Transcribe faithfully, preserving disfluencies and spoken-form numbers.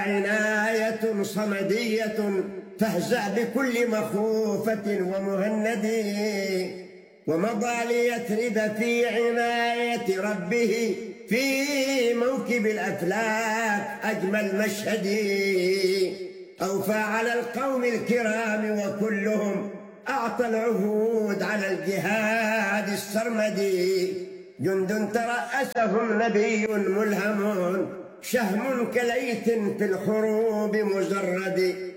عناية صمدية تهزأ بكل مخوفة ومهند، ومضى ليثرب في عناية ربه في موكب الأفلاك أجمل مشهد. أوفى على القوم الكرام وكلهم أعطى العهود على الجهاد السرمدي. جند ترأسهم نبي ملهم، شهم كليث في الحروب مزرد.